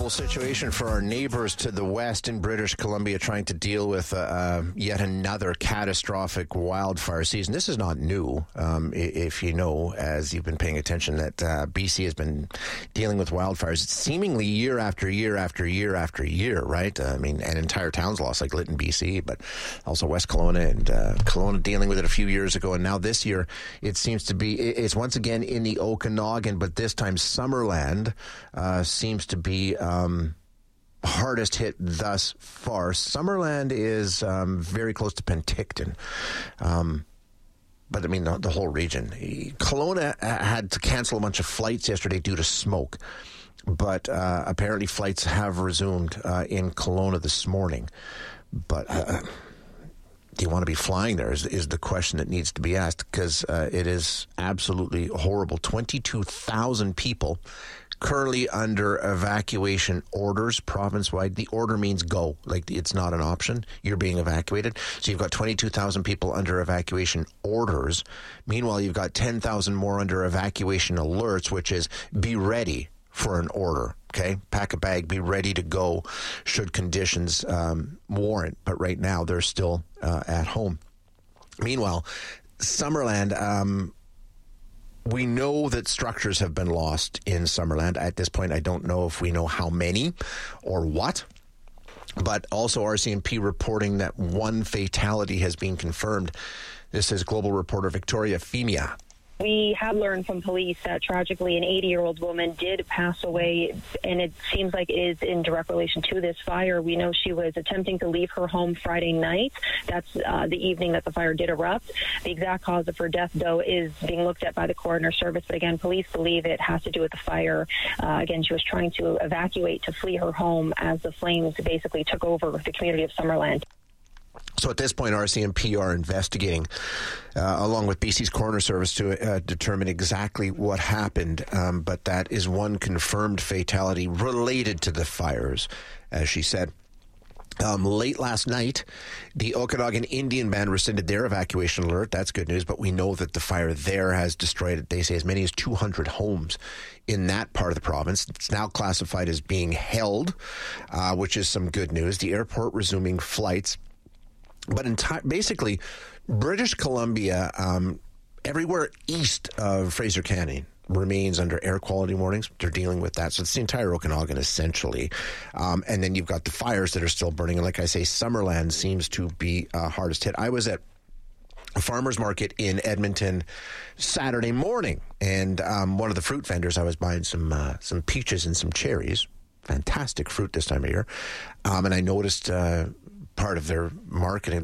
terrible situation for our neighbors to the west in British Columbia trying to deal with yet another catastrophic wildfire season. This is not new, if you know, as you've been paying attention, that BC has been dealing with wildfires seemingly year after year after year after year, right? I mean, and entire towns lost, like Lytton, BC, but also West Kelowna and Kelowna dealing with it a few years ago. And now this year, it seems to be, it's once again in the Okanagan, but this time Summerland seems to be hardest hit thus far. Summerland is very close to Penticton. But I mean, the whole region. Kelowna had to cancel a bunch of flights yesterday due to smoke. But apparently flights have resumed in Kelowna this morning. But do you want to be flying there is the question that needs to be asked, because it is absolutely horrible. 22,000 people currently under evacuation orders province-wide. The order means go. Like, it's not an option. You're being evacuated. So you've got 22,000 people under evacuation orders. Meanwhile, you've got 10,000 more under evacuation alerts, which is be ready for an order. Okay? Pack a bag, be ready to go should conditions warrant. But right now, they're still at home. Meanwhile, Summerland... we know that structures have been lost in Summerland. At this point, I don't know if we know how many or what. But also RCMP reporting that one fatality has been confirmed. This is Global reporter Victoria Femia. We have learned from police that tragically an 80-year-old woman did pass away, and it seems like it is in direct relation to this fire. We know she was attempting to leave her home Friday night. That's the evening that the fire did erupt. The exact cause of her death, though, is being looked at by the coroner service. But again, police believe it has to do with the fire. Again, she was trying to evacuate to flee her home as the flames basically took over the community of Summerland. So at this point, RCMP are investigating, along with BC's Coroner Service, to determine exactly what happened. But that is one confirmed fatality related to the fires, as she said. Late last night, the Okanagan Indian Band rescinded their evacuation alert. That's good news, but we know that the fire there has destroyed, they say, as many as 200 homes in that part of the province. It's now classified as being held, which is some good news. The airport resuming flights. But basically, British Columbia, everywhere east of Fraser Canyon remains under air quality warnings. They're dealing with that. So it's the entire Okanagan, essentially. And then you've got the fires that are still burning. And like I say, Summerland seems to be hardest hit. I was at a farmer's market in Edmonton Saturday morning. And one of the fruit vendors, I was buying some peaches and some cherries. Fantastic fruit this time of year. And I noticed... part of their marketing,